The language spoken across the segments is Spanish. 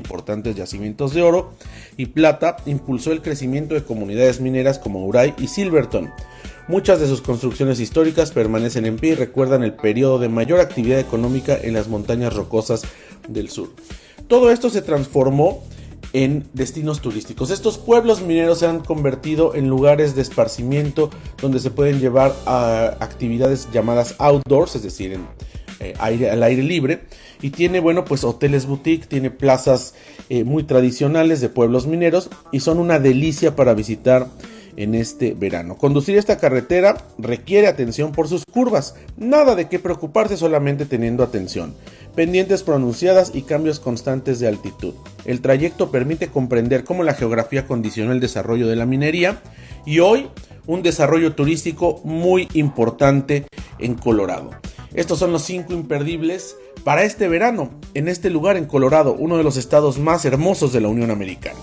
importantes yacimientos de oro y plata, impulsó el crecimiento de comunidades mineras como Uray y Silverton. Muchas de sus construcciones históricas permanecen en pie y recuerdan el periodo de mayor actividad económica en las montañas rocosas del sur. Todo esto se transformó en destinos turísticos. Estos pueblos mineros se han convertido en lugares de esparcimiento donde se pueden llevar a actividades llamadas outdoors, es decir, al aire libre, y tiene, pues hoteles boutique, tiene plazas muy tradicionales de pueblos mineros y son una delicia para visitar en este verano. Conducir esta carretera requiere atención por sus curvas, nada de qué preocuparse, solamente teniendo atención, pendientes pronunciadas y cambios constantes de altitud. El trayecto permite comprender cómo la geografía condicionó el desarrollo de la minería y hoy un desarrollo turístico muy importante en Colorado. Estos son los 5 imperdibles para este verano en este lugar en Colorado, uno de los estados más hermosos de la Unión Americana.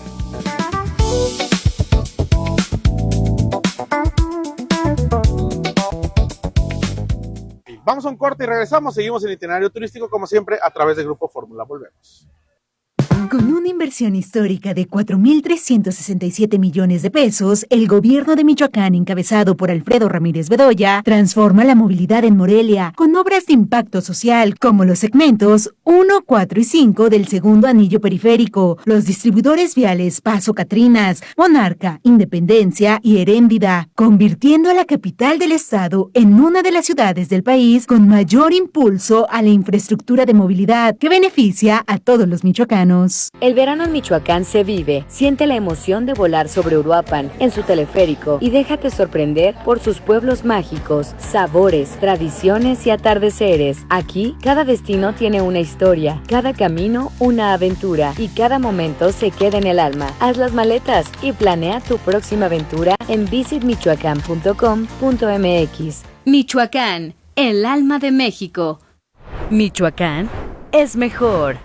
Vamos a un corte y regresamos. Seguimos en Itinerario Turístico, como siempre, a través de Grupo Fórmula. Volvemos. Con una inversión histórica de 4,367 millones de pesos, el gobierno de Michoacán, encabezado por Alfredo Ramírez Bedoya, transforma la movilidad en Morelia con obras de impacto social como los segmentos 1, 4 y 5 del segundo anillo periférico, los distribuidores viales Paso Catrinas, Monarca, Independencia y Heréndida, convirtiendo a la capital del estado en una de las ciudades del país con mayor impulso a la infraestructura de movilidad que beneficia a todos los michoacanos. El verano en Michoacán se vive. Siente la emoción de volar sobre Uruapan en su teleférico y déjate sorprender por sus pueblos mágicos, sabores, tradiciones y atardeceres. Aquí, cada destino tiene una historia, cada camino una aventura y cada momento se queda en el alma. Haz las maletas y planea tu próxima aventura en visitmichoacán.com.mx. Michoacán, el alma de México. Michoacán es mejor.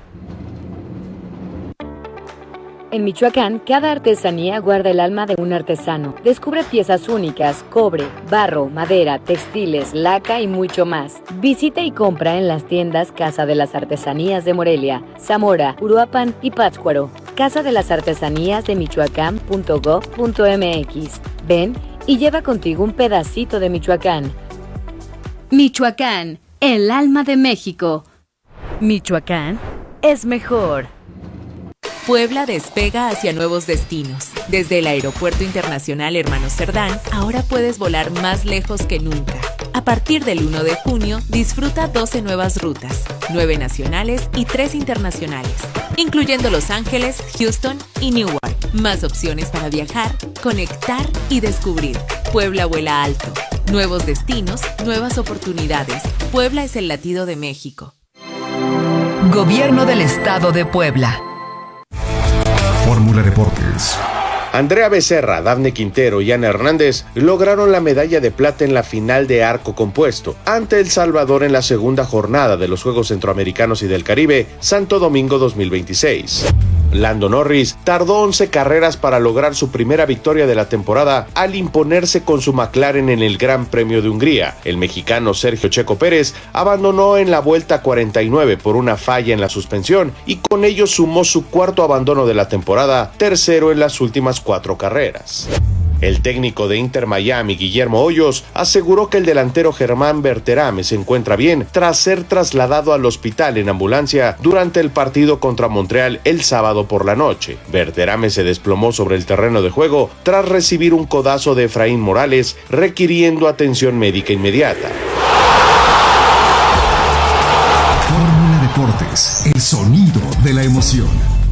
En Michoacán, cada artesanía guarda el alma de un artesano. Descubre piezas únicas, cobre, barro, madera, textiles, laca y mucho más. Visita y compra en las tiendas Casa de las Artesanías de Morelia, Zamora, Uruapan y Pátzcuaro. Casa de las Artesanías de Michoacán.gov.mx. Ven y lleva contigo un pedacito de Michoacán. Michoacán, el alma de México. Michoacán es mejor. Puebla despega hacia nuevos destinos. Desde el Aeropuerto Internacional Hermano Cerdán, ahora puedes volar más lejos que nunca. A partir del 1 de junio, disfruta 12 nuevas rutas, 9 nacionales y 3 internacionales, incluyendo Los Ángeles, Houston y Newark. Más opciones para viajar, conectar y descubrir. Puebla vuela alto. Nuevos destinos, nuevas oportunidades. Puebla es el latido de México. Gobierno del Estado de Puebla. Fórmula Deportes. Andrea Becerra, Dafne Quintero y Ana Hernández lograron la medalla de plata en la final de arco compuesto ante El Salvador en la segunda jornada de los Juegos Centroamericanos y del Caribe, Santo Domingo 2026. Lando Norris tardó 11 carreras para lograr su primera victoria de la temporada al imponerse con su McLaren en el Gran Premio de Hungría. El mexicano Sergio Checo Pérez abandonó en la vuelta 49 por una falla en la suspensión y con ello sumó su cuarto abandono de la temporada, tercero en las últimas 4 carreras. El técnico de Inter Miami, Guillermo Hoyos, aseguró que el delantero Germán Berterame se encuentra bien tras ser trasladado al hospital en ambulancia durante el partido contra Montreal el sábado por la noche. Berterame se desplomó sobre el terreno de juego tras recibir un codazo de Efraín Morales, requiriendo atención médica inmediata. Fórmula Deportes, el sonido de la emoción.